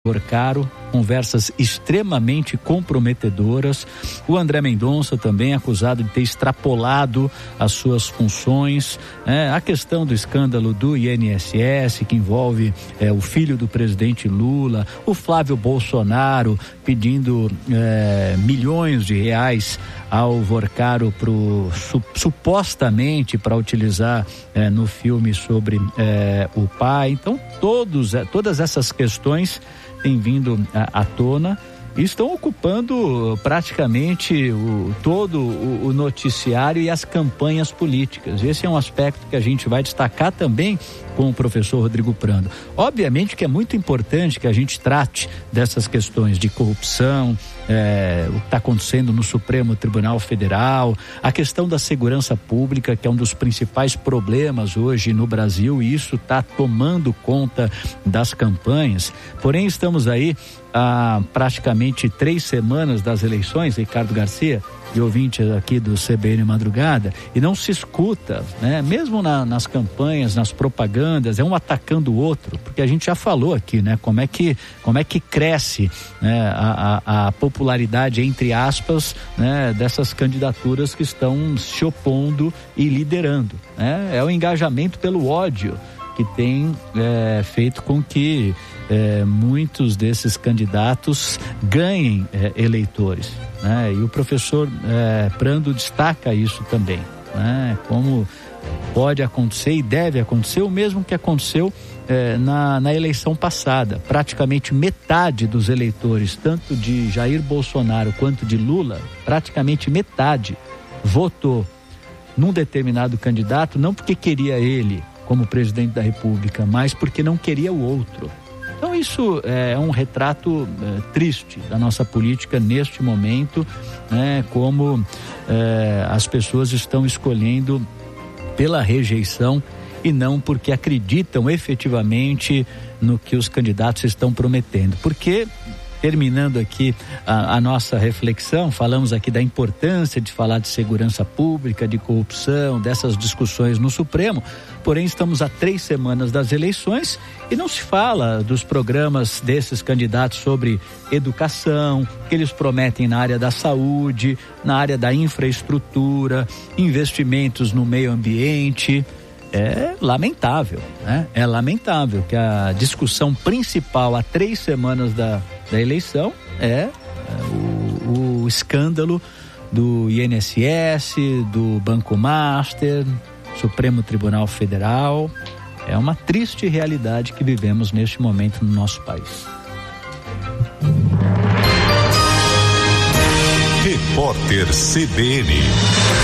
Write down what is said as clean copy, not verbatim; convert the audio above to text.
Porcaro, conversas extremamente comprometedoras. O André Mendonça também acusado de ter extrapolado as suas funções. A questão do escândalo do INSS, que envolve o filho do presidente Lula, o Flávio Bolsonaro pedindo milhões de reais ao Porcaro supostamente para utilizar no filme sobre o pai. Então todas essas questões têm vindo à tona e estão ocupando praticamente todo o noticiário e as campanhas políticas. Esse é um aspecto que a gente vai destacar também com o professor Rodrigo Prando. Obviamente que é muito importante que a gente trate dessas questões de corrupção, o que está acontecendo no Supremo Tribunal Federal, a questão da segurança pública, que é um dos principais problemas hoje no Brasil, e isso está tomando conta das campanhas. Porém, estamos aí há praticamente 3 semanas das eleições, Ricardo Garcia, e ouvintes aqui do CBN Madrugada, e não se escuta, mesmo nas campanhas, nas propagandas, um atacando o outro, porque a gente já falou aqui, como é que cresce a popularidade, entre aspas, dessas candidaturas que estão se opondo e liderando, é o engajamento pelo ódio que tem feito com que muitos desses candidatos ganhem eleitores, e o professor Prando destaca isso também, como pode acontecer e deve acontecer o mesmo que aconteceu na eleição passada. Praticamente metade dos eleitores, tanto de Jair Bolsonaro quanto de Lula, praticamente metade votou num determinado candidato, não porque queria ele como presidente da República, mas porque não queria o outro. Então isso é um retrato triste da nossa política neste momento, como as pessoas estão escolhendo pela rejeição e não porque acreditam efetivamente no que os candidatos estão prometendo. Porque, terminando aqui a nossa reflexão, falamos aqui da importância de falar de segurança pública, de corrupção, dessas discussões no Supremo, porém estamos há 3 semanas das eleições e não se fala dos programas desses candidatos sobre educação, que eles prometem na área da saúde, na área da infraestrutura, investimentos no meio ambiente. É lamentável, É lamentável que a discussão principal há 3 semanas da eleição é o escândalo do INSS, do Banco Master, Supremo Tribunal Federal. É uma triste realidade que vivemos neste momento no nosso país. Repórter CBN.